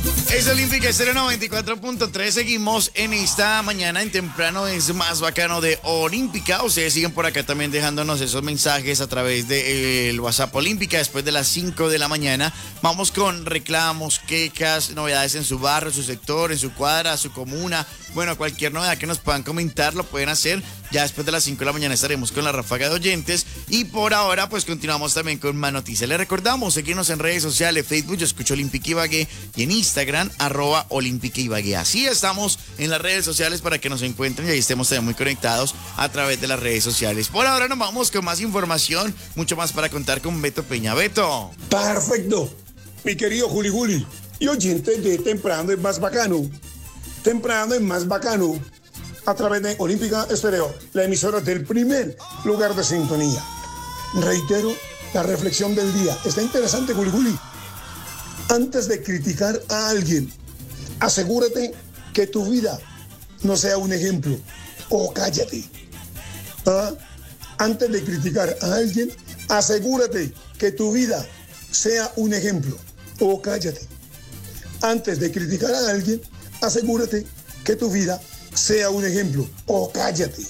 Es Olímpica 094.3. Seguimos en esta mañana en temprano. Es más bacano de Olímpica. Ustedes siguen por acá también dejándonos esos mensajes a través del WhatsApp Olímpica. Después de las 5 de la mañana vamos con reclamos, quejas, novedades en su barrio, su sector, en su cuadra, su comuna. Bueno, cualquier novedad que nos puedan comentar lo pueden hacer. Ya después de las 5 de la mañana estaremos con la ráfaga de oyentes. Y por ahora, pues continuamos también con más noticias. Les recordamos seguirnos en redes sociales, Facebook, Yo Escucho Olímpica Ibagué, y en Instagram, @Olímpica Ibagué. Así estamos en las redes sociales para que nos encuentren y ahí estemos también muy conectados a través de las redes sociales. Por ahora nos vamos con más información, mucho más para contar con Beto Peña. Beto. Perfecto, mi querido Juli Juli. Y oyentes de Temprano es más bacano. Temprano es más bacano. A través de Olímpica Estéreo, la emisora del primer lugar de sintonía. Reitero la reflexión del día. Está interesante, Juli Juli. Antes de criticar a alguien, asegúrate que tu vida no sea un ejemplo. O cállate. ¿Ah? Antes de criticar a alguien, asegúrate que tu vida sea un ejemplo. O cállate. Antes de criticar a alguien, asegúrate que tu vida sea un ejemplo. O cállate.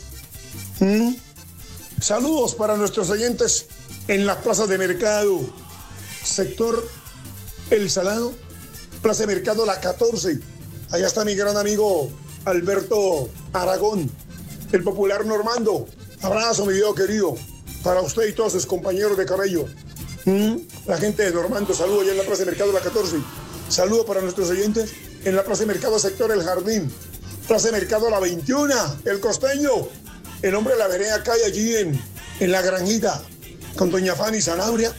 Saludos para nuestros oyentes en las plazas de mercado. Sector El Salado, Plaza de Mercado La 14. Allá está mi gran amigo Alberto Aragón, el popular Normando. Abrazo, mi Dios querido, para usted y todos sus compañeros de cabello. La gente de Normando, saludo allá en la Plaza de Mercado La 14. Saludo para nuestros oyentes en la Plaza de Mercado Sector El Jardín. Plaza de Mercado La 21, El Costeño. El hombre de la vereda cae allí en la granjita con doña Fanny Sanabria.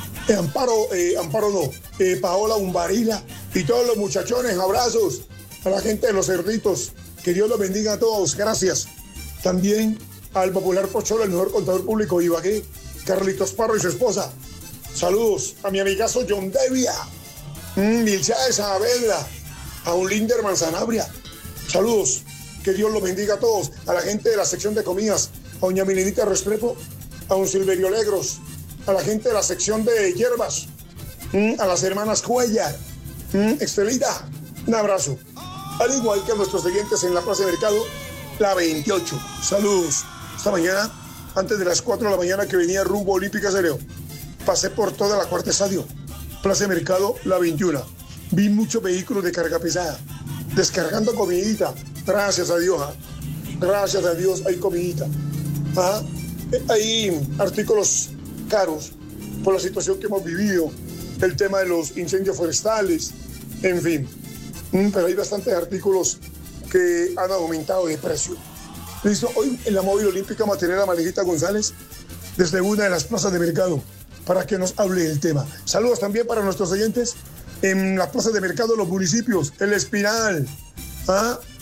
Paola Umbarila y todos los muchachones. Abrazos a la gente de los cerditos. Que Dios los bendiga a todos. Gracias. También al popular Pocholo, el mejor contador público de Ibagué, Carlitos Parro y su esposa. Saludos a mi amigazo John Devia, Milcha de Saavedra, a un Linderman Sanabria. Saludos. Que Dios los bendiga a todos. A la gente de la sección de comidas, a doña Milenita Restrepo, a un Silverio Legros, a la gente de la sección de hierbas, a las hermanas Cuellar, Estelita, un abrazo. Al igual que a nuestros siguientes en la Plaza de Mercado, la 28. Saludos. Esta mañana, antes de las 4 de la mañana que venía rumbo Olímpica Estéreo, pasé por toda la Cuarta Estadio, Plaza de Mercado, la 21. Vi muchos vehículos de carga pesada, descargando comidita. Gracias a Dios, gracias a Dios hay comidita. Hay artículos caros por la situación que hemos vivido, el tema de los incendios forestales, en fin. Pero hay bastantes artículos que han aumentado de precio. Listo, hoy en la móvil olímpica vamos a tener a Margarita González desde una de las plazas de mercado para que nos hable del tema. Saludos también para nuestros oyentes en las plazas de mercado de los municipios, El Espiral,